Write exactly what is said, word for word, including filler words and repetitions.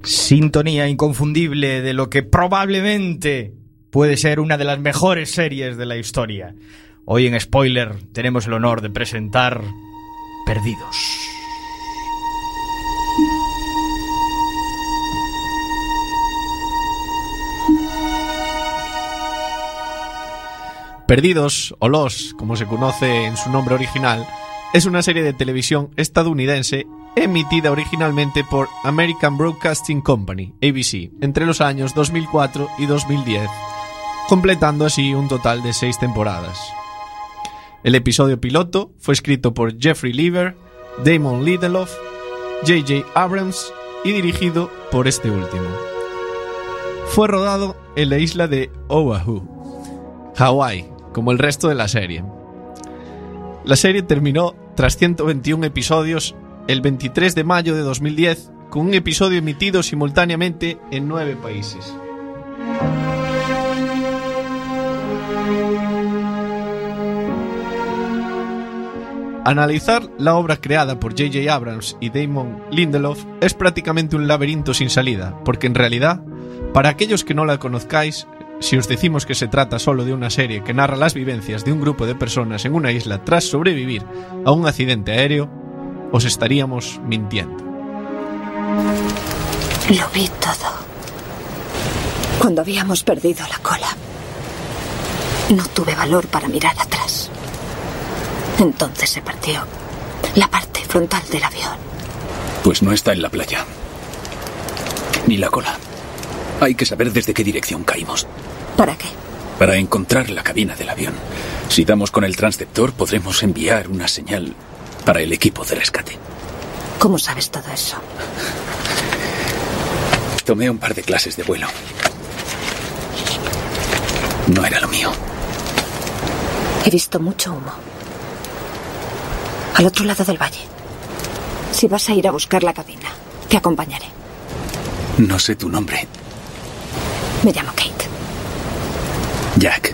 Sintonía inconfundible de lo que probablemente puede ser una de las mejores series de la historia. Hoy en Spoiler tenemos el honor de presentar Perdidos. Perdidos, o Lost, como se conoce en su nombre original, es una serie de televisión estadounidense emitida originalmente por American Broadcasting Company, A B C, entre los años dos mil cuatro y dos mil diez, completando así un total de seis temporadas. El episodio piloto fue escrito por Jeffrey Lever, Damon Lindelof, J J Abrams y dirigido por este último. Fue rodado en la isla de Oahu, Hawái, como el resto de la serie. La serie terminó tras ciento veintiún episodios el veintitrés de mayo de dos mil diez, con un episodio emitido simultáneamente en nueve países. Analizar la obra creada por J J Abrams y Damon Lindelof es prácticamente un laberinto sin salida, porque en realidad, para aquellos que no la conozcáis, si os decimos que se trata solo de una serie que narra las vivencias de un grupo de personas en una isla tras sobrevivir a un accidente aéreo, os estaríamos mintiendo. Lo vi todo. Cuando habíamos perdido la cola, no tuve valor para mirar atrás. Entonces se partió la parte frontal del avión. Pues no está en la playa. Ni la cola. Hay que saber desde qué dirección caímos. ¿Para qué? Para encontrar la cabina del avión. Si damos con el transceptor, podremos enviar una señal para el equipo de rescate. ¿Cómo sabes todo eso? Tomé un par de clases de vuelo. No era lo mío. He visto mucho humo. Al otro lado del valle. Si vas a ir a buscar la cabina, te acompañaré. No sé tu nombre. Me llamo Kate. Jack.